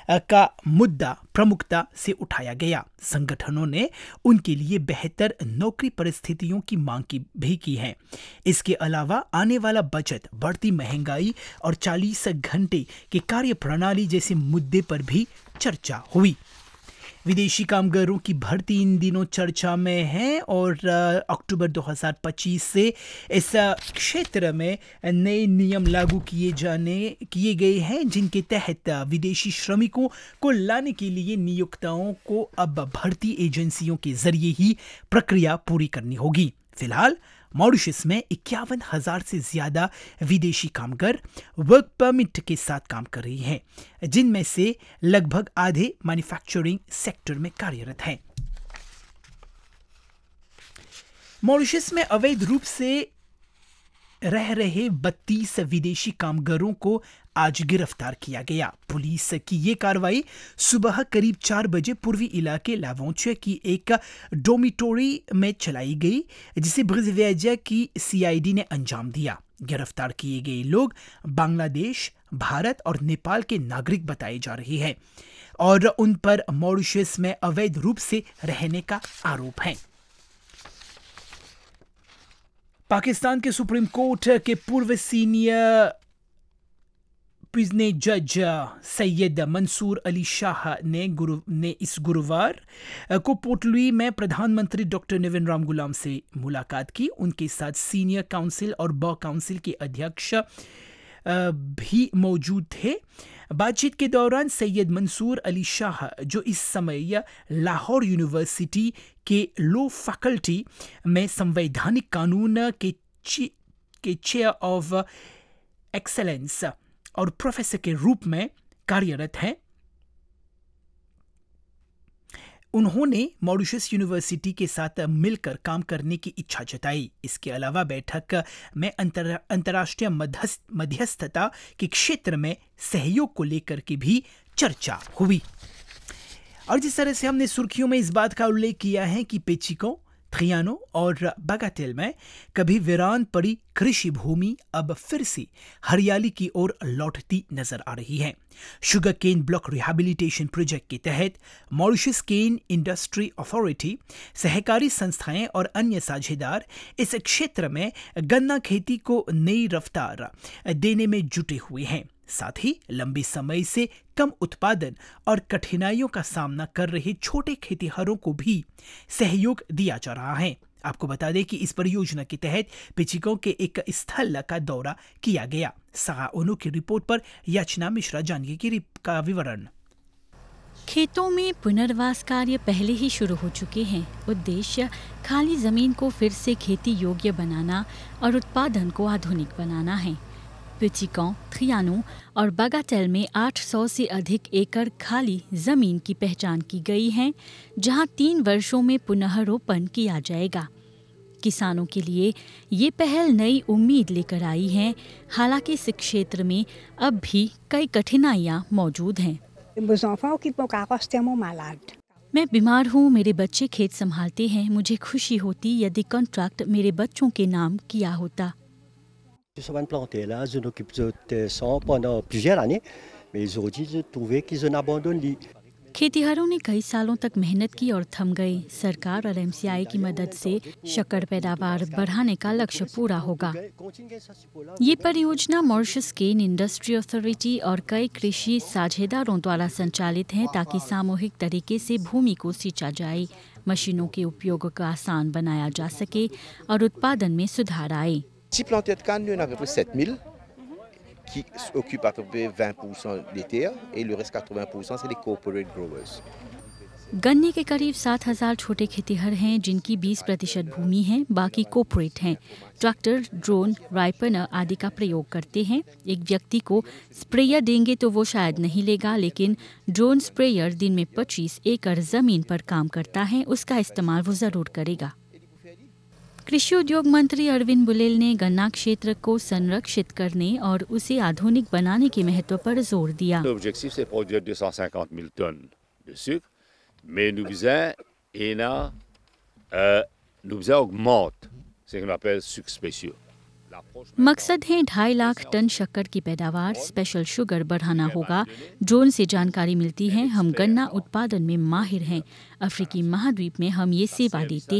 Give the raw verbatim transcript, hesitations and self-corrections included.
का मुद्दा प्रमुखता से उठाया गया। संगठनों ने उनके लिए बेहतर नौकरी परिस्थितियों की मांग की भी की है। इसके अलावा आने वाला बजट बढ़ती महंगाई और चालीस घंटे की कार्य प्रणाली जैसे मुद्दे पर भी चर्चा हुई। विदेशी कामगारों की भर्ती इन दिनों चर्चा में है और अक्टूबर दो हज़ार पच्चीस से इस क्षेत्र में नए नियम लागू किए जाने किए गए हैं, जिनके तहत विदेशी श्रमिकों को लाने के लिए नियोक्ताओं को अब भर्ती एजेंसियों के जरिए ही प्रक्रिया पूरी करनी होगी। फिलहाल मॉरिशस में इक्यावन हजार से ज्यादा विदेशी कामगार वर्क परमिट के साथ काम कर रही हैं, जिनमें से लगभग आधे मैन्युफैक्चरिंग सेक्टर में कार्यरत हैं। मॉरिशस में अवैध रूप से रह रहे बत्तीस विदेशी कामगारों को आज गिरफ्तार किया गया। पुलिस की ये कार्रवाई सुबह करीब चार बजे पूर्वी इलाके लावोंचे की एक डोमिटोरी में चलाई गई, जिसे ब्रिजवेजिया की सीआईडी ने अंजाम दिया। गिरफ्तार किए गए लोग बांग्लादेश, भारत और नेपाल के नागरिक बताए जा रहे हैं और उन पर मॉरिशस में अवैध रूप से रहने का आरोप है। पाकिस्तान के सुप्रीम कोर्ट के पूर्व सीनियर प्रिजनर जज सैयद मंसूर अली शाह ने गुरु ने इस गुरुवार को पोर्टलुई में प्रधानमंत्री डॉक्टर नवीन राम गुलाम से मुलाकात की। उनके साथ सीनियर काउंसिल और बॉ काउंसिल के अध्यक्ष भी मौजूद थे। बातचीत के दौरान सैयद मंसूर अली शाह, जो इस समय लाहौर यूनिवर्सिटी के लॉ फैकल्टी में संवैधानिक कानून के ची, के चेयर ऑफ एक्सेलेंस और प्रोफेसर के रूप में कार्यरत हैं, उन्होंने मॉरिशस यूनिवर्सिटी के साथ मिलकर काम करने की इच्छा जताई। इसके अलावा बैठक में अंतर, अंतर्राष्ट्रीय मध्यस्थता के क्षेत्र में सहयोग को लेकर के भी चर्चा हुई। और जिस तरह से हमने सुर्खियों में इस बात का उल्लेख किया है कि पेचिको, थ्रियानो और बागाटेल में कभी वीरान पड़ी कृषि भूमि अब फिर से हरियाली की ओर लौटती नजर आ रही है। Sugar cane block rehabilitation project के तहत मॉरिशस केन इंडस्ट्री अथॉरिटी, सहकारी संस्थाएं और अन्य साझेदार इस क्षेत्र में गन्ना खेती को नई रफ्तार देने में जुटे हुए हैं। साथ ही लंबे समय से कम उत्पादन और कठिनाइयों का सामना कर रहे छोटे खेतीहरों को भी सहयोग दिया जा रहा है। आपको बता दें कि इस परियोजना के तहत पिचिको के एक स्थल का दौरा किया गया। सागाओनो की रिपोर्ट पर याचना मिश्रा जानिए की का विवरण। खेतों में पुनर्वास कार्य पहले ही शुरू हो चुके हैं। उद्देश्य खाली जमीन को फिर से खेती योग्य बनाना और उत्पादन को आधुनिक बनाना है। पिचिकों, थ्रियानो और बागाटेल में आठ सौ से अधिक एकड़ खाली जमीन की पहचान की गई है, जहां तीन वर्षों में पुनः रोपण किया जाएगा। किसानों के लिए ये पहल नई उम्मीद लेकर आई है। हालांकि इस क्षेत्र में अब भी कई कठिनाइयां मौजूद हैं। मैं बीमार हूँ, मेरे बच्चे खेत संभालते हैं। मुझे खुशी होती यदि कॉन्ट्रैक्ट मेरे बच्चों के नाम किया होता। Ils sont plantés là, ils occupent de ça pendant plusieurs années, mais aujourd'hui ils trouvaient qu'ils en abandonnent. खेतीहरों ने कई सालों तक मेहनत की और थम गए। सरकार और एमसीआई की मदद से शक्कर पैदावार बढ़ाने का लक्ष्य पूरा होगा। ये परियोजना मॉरिशस केन इंडस्ट्री अथॉरिटी और कई कृषि साझेदारों द्वारा संचालित है, ताकि सामूहिक तरीके से भूमि को सींचा जाए, मशीनों के उपयोग को आसान बनाया जा सके और उत्पादन में सुधार आए। Six plantées de canne, il y en a à peu près sept mille qui occupent à peu près vingt pour cent des terres et le reste quatre-vingts pour cent c'est les corporate growers. गन्ने के करीब सात हजार छोटे खेतीहर हैं, जिनकी बीस प्रतिशत भूमि है, बाकी कॉर्पोरेट हैं। ट्रैक्टर, ड्रोन, राइपनर आदि का प्रयोग करते हैं। एक व्यक्ति को स्प्रेयर देंगे तो वो शायद नहीं लेगा, लेकिन ड्रोन स्प्रेयर दिन में पच्चीस एकड़ जमीन पर काम करता है, उसका इस्तेमाल वो जरूर करेगा। कृषि उद्योग मंत्री अरविंद बुलेल ने गन्ना क्षेत्र को संरक्षित करने और उसे आधुनिक बनाने के महत्व पर जोर दिया। L'objectif c'est produire deux cent cinquante mille tonnes de sucre, mais nous besoin et là euh, nous besoin augmente ce qu'on appelle sucre spéciaux. मकसद है ढाई लाख टन शक्कर की पैदावार। स्पेशल शुगर बढ़ाना होगा। ड्रोन से जानकारी मिलती है। हम गन्ना उत्पादन में माहिर हैं। अफ्रीकी महाद्वीप में हम ये सेवा देते